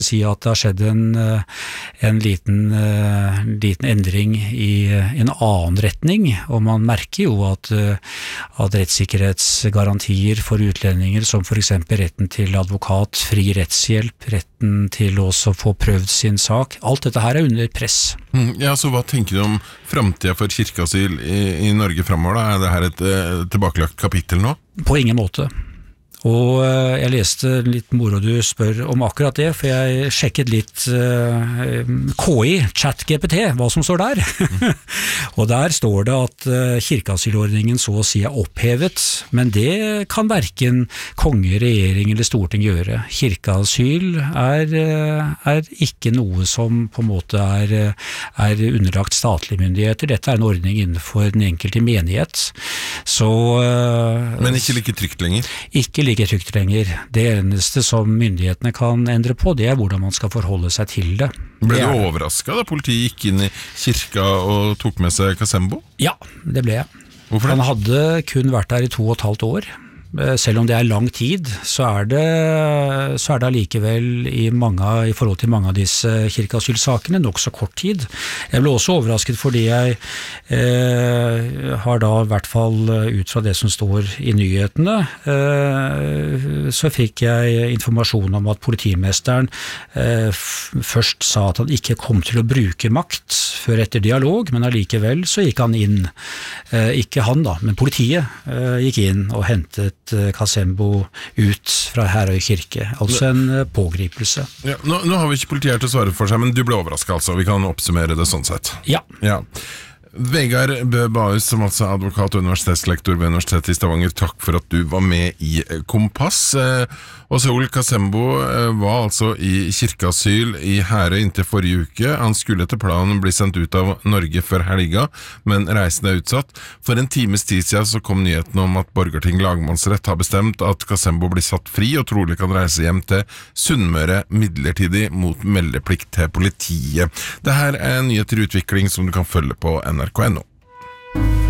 Si at det har skjedd en liten endring i en annen retning, og man merker jo at rettssikkerhetsgarantier for utlendinger, som for eksempel retten til advokat, fri rettshjelp, retten til også å få prøvd sin sak, alt dette her under press. Ja, så hva tenker du om fremtiden for kirkeasyl i Norge fremover da? Det her et tilbakelagt kapittel nå? På ingen måte. Og jeg leste litt moro du spør om akkurat det, for jeg sjekket litt KI, ChatGPT, hva som står der. Og der står det at kirkeasylordningen så å si opphevet, men det kan hverken konge, regjering eller storting gjøre. Kirkeasyl ikke noe som på en måte er underlagt statlige myndigheter. Dette en ordning innenfor den enkelte menighet. Så, men ikke like trygt lenger? Ikke like trygt lenger. Det eneste som myndighetene kan endre på, det hvordan man skal forholde seg til det. Ble du overrasket da politiet gikk inn i kirka og tok med seg Kasembo? Ja, det ble jeg. Hvorfor det? Han hadde kun vært der i 2,5 år. Selv om det lang tid, så er det allikevel i forhold til mange av disse kirkeasylsakene nok så kort tid. Jeg ble også overrasket fordi jeg har da i hvert fall ut fra det som står i nyhetene, så fikk jeg informasjon om at politimesteren først sa at han ikke kom til å bruke makt før etter dialog, men allikevel så gikk han inn, ikke han da, men politiet gikk inn og hentet Kasembo ut fra Herøy kirke, altså en pågripelse. Ja, nå har vi ikke politiet til å svare for seg, men du ble overrasket altså, vi kan oppsummere det sånn sett. Ja. Vegard Bø Bahus, som altså er advokat og universitetslektor ved Universitetet i Stavanger, takk for at du var med i Kompass. Og Saul Kasembo var altså i kirkeasyl i Herøy inntil forrige uke. Han skulle etter planen bli sendt ut av Norge før helga, men reisen utsatt. For en times tid siden så kom nyheten om at Borgarting lagmannsrett har bestemt at Kasembo blir satt fri og trolig kan reise hjem til Sunnmøre midlertidig mot meldeplikt til politiet. Dette nyheter i utvikling som du kan følge på NRK.no.